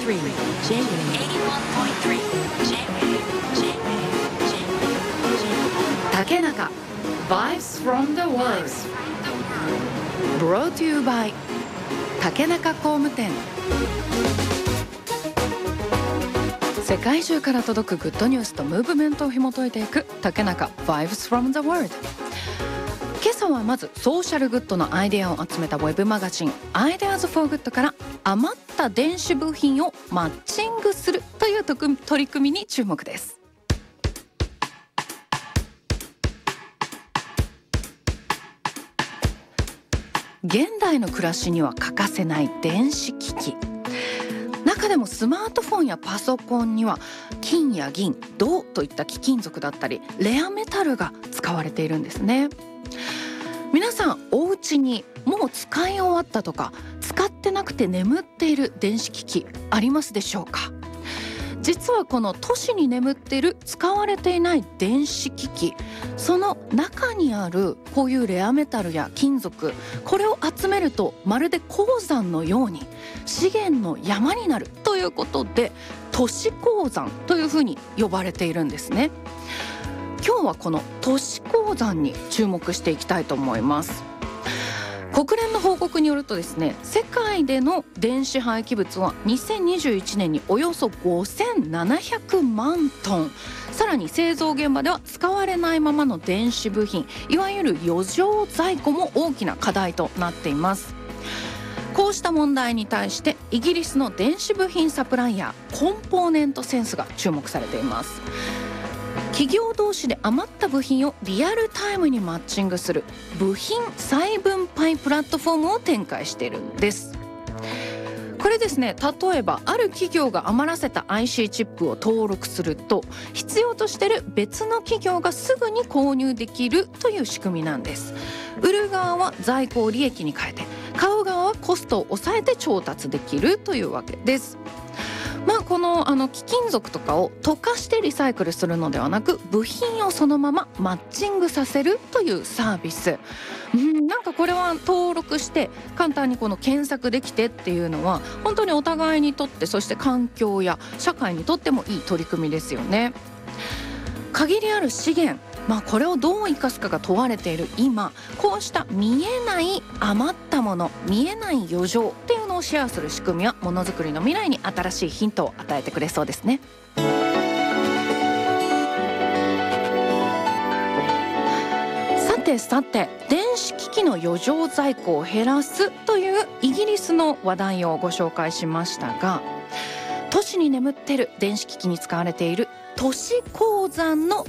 竹中 Vibes from the World Brought to you by 竹中工務店。世界中から届くグッドニュースとムーブメントを紐解いていく竹中 Vibes from the World。 今朝はまずソーシャルグッドのアイデアを集めたウェブマガジン Ideas for Good から余った電子部品をマッチングするという取り組みに注目です。現代の暮らしには欠かせない電子機器、中でもスマートフォンやパソコンには金や銀、銅といった貴金属だったりレアメタルが使われているんですね。皆さんお家にもう使い終わったとか使ってなくて眠っている電子機器ありますでしょうか。実はこの都市に眠っている使われていない電子機器、その中にあるこういうレアメタルや金属、これを集めるとまるで鉱山のように資源の山になるということで都市鉱山というふうに呼ばれているんですね。今日はこの都市鉱山に注目していきたいと思います。国連の報告によるとですね、世界での電子廃棄物は2021年におよそ5700万トン、さらに製造現場では使われないままの電子部品、いわゆる余剰在庫も大きな課題となっています。こうした問題に対してイギリスの電子部品サプライヤーコンポーネントセンスが注目されています。企業同士で余った部品をリアルタイムにマッチングする部品再分配プラットフォームを展開しているんです。これですね、例えばある企業が余らせた IC チップを登録すると必要としている別の企業がすぐに購入できるという仕組みなんです。売る側は在庫を利益に変えて、買う側はコストを抑えて調達できるというわけです。この貴金属とかを溶かしてリサイクルするのではなく、部品をそのままマッチングさせるというサービス、なんかこれは登録して簡単にこの検索できてっていうのは本当にお互いにとって、そして環境や社会にとってもいい取り組みですよね。限りある資源、これをどう生かすかが問われている今、こうした見えない余ったもの、見えない余剰っていうのをシェアする仕組みはものづくりの未来に新しいヒントを与えてくれそうですね。さて電子機器の余剰在庫を減らすというイギリスの話題をご紹介しましたが、都市に眠っている電子機器に使われている都市鉱山の